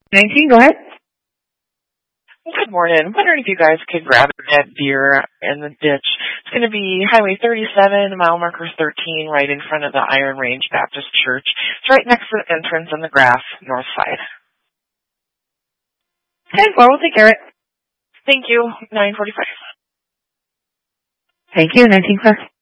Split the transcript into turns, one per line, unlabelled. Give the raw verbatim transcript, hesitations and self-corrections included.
nineteen, go ahead.
Good morning. I'm wondering if you guys could grab that deer in the ditch. It's going to be Highway thirty-seven, mile marker thirteen, right in front of the Iron Range Baptist Church. It's right next to the entrance on the Graff north side.
ten four, we'll take care of it.
Thank you. nine forty-five.
Thank you. nineteen, sir.